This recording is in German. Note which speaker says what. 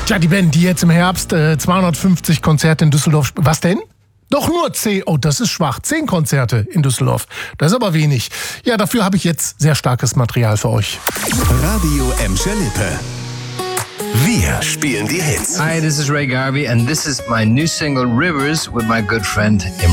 Speaker 1: Tja, die Band, die jetzt im Herbst 250 Konzerte in Düsseldorf was denn? Doch nur 10. Oh, das ist schwach. 10 Konzerte in Düsseldorf. Das ist aber wenig. Ja, dafür habe ich jetzt sehr starkes Material für euch.
Speaker 2: Radio Emscher Lippe. Wir spielen die Hits.
Speaker 3: Hi, this is Ray Garvey and this is my new single Rivers with my good friend Imran.